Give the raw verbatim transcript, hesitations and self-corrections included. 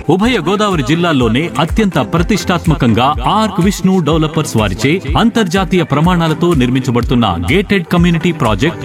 ఉభయ గోదావరి జిల్లాల్లోనే అత్యంత ప్రతిష్టాత్మకంగా ఆర్క్ విష్ణు డెవలపర్స్ వారిచే అంతర్జాతీయ ప్రమాణాలతో నిర్మించబడుతున్న గేటెడ్ కమ్యూనిటీ ప్రాజెక్ట్